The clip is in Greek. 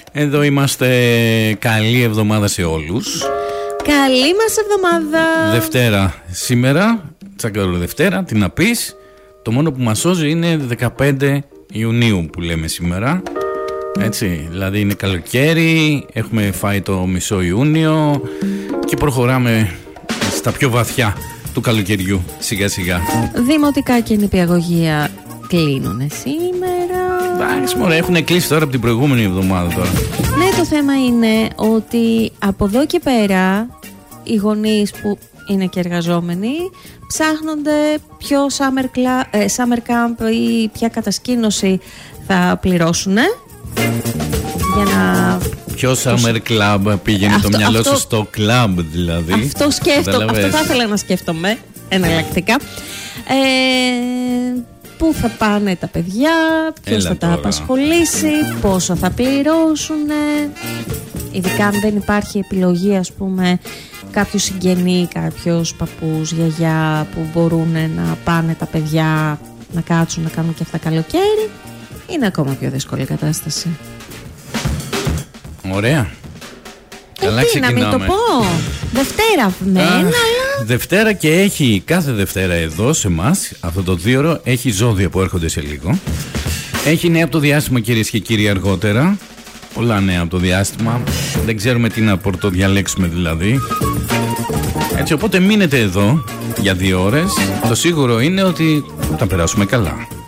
Εδώ είμαστε. Καλή εβδομάδα σε όλους. Καλή μας εβδομάδα. Δευτέρα σήμερα. Τσακαρό Δευτέρα, τι να πεις. Το μόνο που μας σώζει είναι 15 Ιουνίου που λέμε σήμερα. Έτσι, δηλαδή είναι καλοκαίρι, έχουμε φάει το μισό Ιούνιο και προχωράμε στα πιο βαθιά του καλοκαιριού σιγά σιγά. Δημοτικά και νηπιαγωγεία κλείνουνε σήμερα. Εντάξει μωρέ, έχουν κλείσει τώρα από την προηγούμενη εβδομάδα τώρα. Ναι, το θέμα είναι ότι από εδώ και πέρα οι γονείς που είναι και εργαζόμενοι ψάχνονται ποιο summer camp ή ποια κατασκήνωση θα πληρώσουν για να... Ποιο summer club πήγαινε το μυαλό σου στο club δηλαδή. Αυτό θα ήθελα να σκέφτομαι εναλλακτικά. Πού θα πάνε τα παιδιά, ποιος θα τα απασχολήσει, πόσο θα πληρώσουν. Ειδικά αν δεν υπάρχει επιλογή, ας πούμε, κάποιος συγγενή, κάποιος παππούς, γιαγιά που μπορούν να πάνε τα παιδιά να κάτσουν να κάνουν και αυτά καλοκαίρι, είναι ακόμα πιο δύσκολη η κατάσταση. Ωραία. Καλά ξεκινάμε. Να μην το πω. Δευτέρα αλλά... Δευτέρα και έχει κάθε Δευτέρα εδώ σε εμάς, αυτό το 2ωρο, έχει ζώδια που έρχονται σε λίγο. Έχει νέα από το διάστημα, κυρίες και κύριοι, αργότερα. Πολλά νέα από το διάστημα. Δεν ξέρουμε τι να πρωτοδιαλέξουμε δηλαδή. Έτσι, οπότε μείνετε εδώ για 2 ώρες. Το σίγουρο είναι ότι θα περάσουμε καλά.